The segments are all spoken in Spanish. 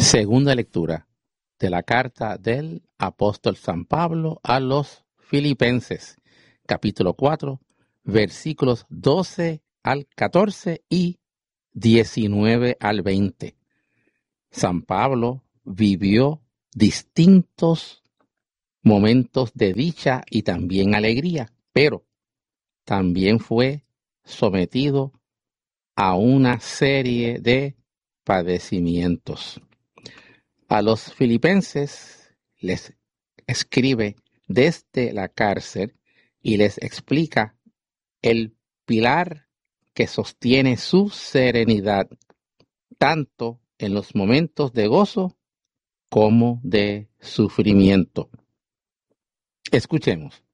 Segunda lectura de la carta del apóstol San Pablo a los Filipenses, capítulo 4, versículos 12 al 14 y 19 al 20. San Pablo vivió distintos momentos de dicha y también alegría, pero también fue sometido a una serie de padecimientos. A los filipenses les escribe desde la cárcel y les explica el pilar que sostiene su serenidad, tanto en los momentos de gozo como de sufrimiento. Escuchemos.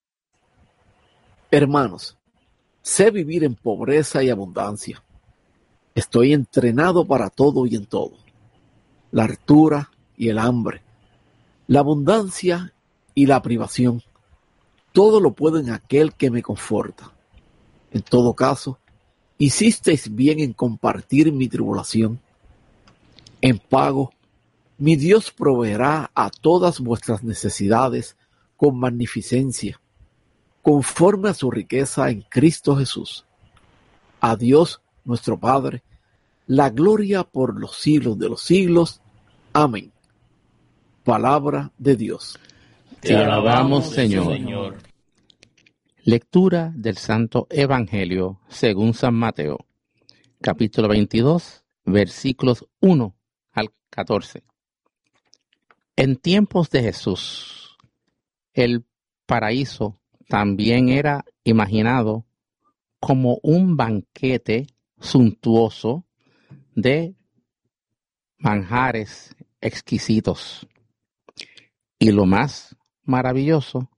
Hermanos, sé vivir en pobreza y abundancia. Estoy entrenado para todo y en todo. La hartura y el hambre, la abundancia y la privación. Todo lo puedo en aquel que me conforta. En todo caso, hicisteis bien en compartir mi tribulación. En pago, mi Dios proveerá a todas vuestras necesidades con magnificencia, conforme a su riqueza en Cristo Jesús. A Dios, nuestro Padre, la gloria por los siglos de los siglos. Amén. Palabra de Dios. Te alabamos, Señor. Lectura del Santo Evangelio según San Mateo, capítulo 22, versículos 1 al 14. En tiempos de Jesús, el paraíso también era imaginado como un banquete suntuoso de manjares exquisitos. Y lo más maravilloso